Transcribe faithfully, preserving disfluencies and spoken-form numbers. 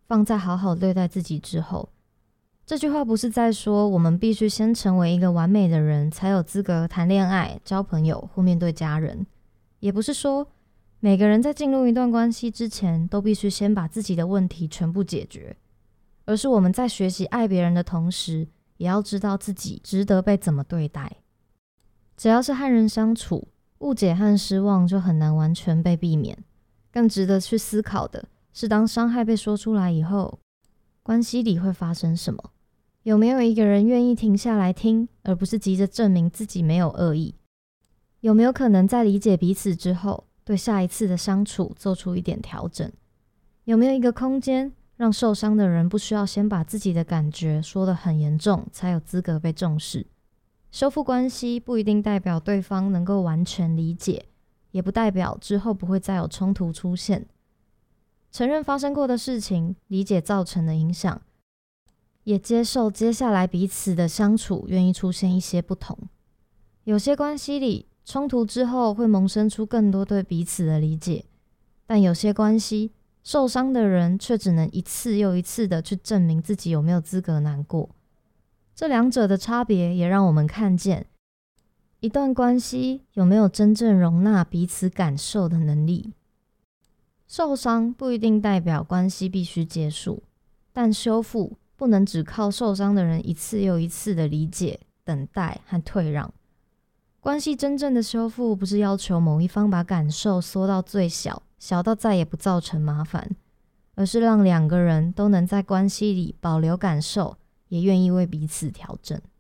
放在好好对待自己之后。这句话不是在说我们必须先成为一个完美的人，才有资格谈恋爱、交朋友或面对家人，也不是说每个人在进入一段关系之前都必须先把自己的问题全部解决，而是我们在学习爱别人的同时，也要知道自己值得被怎么对待。只要是和人相处，误解和失望就很难完全被避免。更值得去思考的是，当伤害被说出来以后，关系里会发生什么？有没有一个人愿意停下来听，而不是急着证明自己没有恶意？有没有可能在理解彼此之后，对下一次的相处做出一点调整？有没有一个空间，让受伤的人不需要先把自己的感觉说得很严重，才有资格被重视？修复关系不一定代表对方能够完全理解，也不代表之后不会再有冲突出现。承认发生过的事情，理解造成的影响，也接受接下来彼此的相处愿意出现一些不同。有些关系里，冲突之后会萌生出更多对彼此的理解，但有些关系，受伤的人却只能一次又一次的去证明自己有没有资格难过。这两者的差别也让我们看见，一段关系有没有真正容纳彼此感受的能力。受伤不一定代表关系必须结束，但修复不能只靠受伤的人一次又一次的理解、等待和退让。关系真正的修复不是要求某一方把感受缩到最小，小到再也不造成麻烦，而是让两个人都能在关系里保留感受，也愿意为彼此调整。